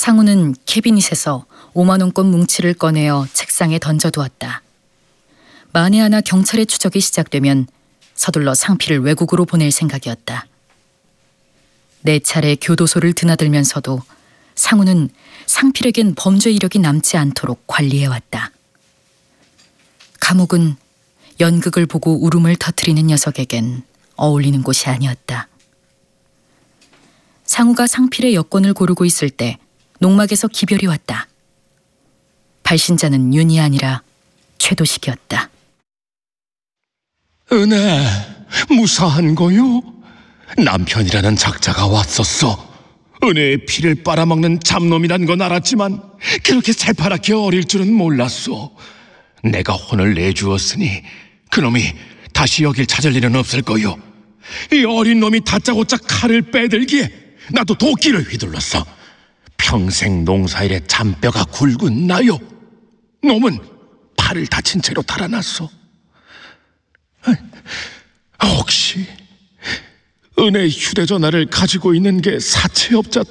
상우는 캐비닛에서 5만 원권 뭉치를 꺼내어 책상에 던져두었다. 만에 하나 경찰의 추적이 시작되면 서둘러 상필을 외국으로 보낼 생각이었다. 4차례 교도소를 드나들면서도 상우는 상필에겐 범죄 이력이 남지 않도록 관리해왔다. 감옥은 연극을 보고 울음을 터뜨리는 녀석에겐 어울리는 곳이 아니었다. 상우가 상필의 여권을 고르고 있을 때 농막에서 기별이 왔다. 발신자는 윤이 아니라 최도식이었다. 은혜, 무사한 거요? 남편이라는 작자가 왔었어. 은혜의 피를 빨아먹는 잡놈이란 건 알았지만 그렇게 새파랗게 어릴 줄은 몰랐어. 내가 혼을 내주었으니 그놈이 다시 여길 찾을 일은 없을 거요. 이 어린 놈이 다짜고짜 칼을 빼들기에 나도 도끼를 휘둘렀어. 평생 농사일에 잔뼈가 굵은 나요. 놈은 팔을 다친 채로 달아났어. 혹시 은혜 휴대전화를 가지고 있는 게 사채업자